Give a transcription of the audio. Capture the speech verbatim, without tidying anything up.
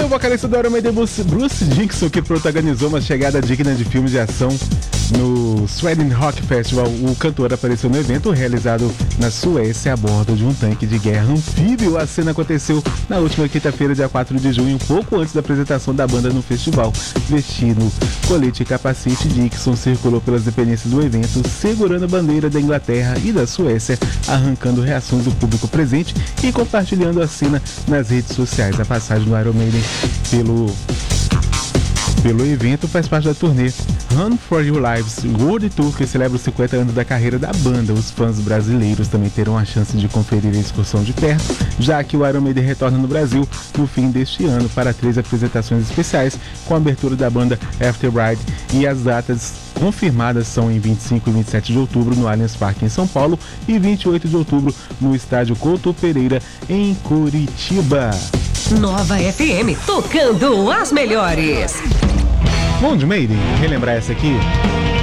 o vocalista do Iron Maiden, Bruce Dickinson, que protagonizou uma chegada digna de filme de ação no Sweden Rock Festival. O cantor apareceu no evento realizado na Suécia a bordo de um tanque de guerra anfíbio. A cena aconteceu na última quinta-feira, dia quatro de junho, pouco antes da apresentação da banda no festival. Vestindo colete e capacete, Dickinson circulou pelas dependências do evento, segurando a bandeira da Inglaterra e da Suécia, arrancando reações do público presente e compartilhando a cena nas redes sociais. A passagem do Iron Maiden pelo pelo evento faz parte da turnê Run for Your Lives World Tour, que celebra os cinquenta anos da carreira da banda. Os fãs brasileiros também terão a chance de conferir a excursão de perto, já que o Iron Maiden retorna no Brasil no fim deste ano para três apresentações especiais, com a abertura da banda After Ride, e as datas confirmadas são em vinte e cinco e vinte e sete de outubro no Allianz Parque em São Paulo e vinte e oito de outubro no estádio Couto Pereira em Curitiba. Nova F M, tocando as melhores. Bom de Maiden, relembrar essa aqui?